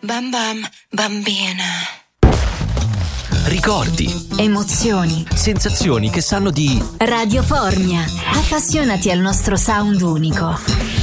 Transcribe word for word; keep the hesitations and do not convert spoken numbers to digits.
Bam bam, bambina. Ricordi, emozioni, sensazioni che sanno di Radiofornia. Appassionati al nostro sound unico.